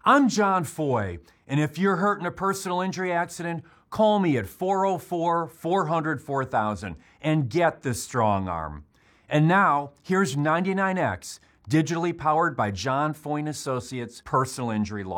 I'm John Foy, and if you're hurt in a personal injury accident, call me at 404-400-4000 and get the strong arm. And now, here's 99X, digitally powered by John Foy & Associates Personal Injury Law.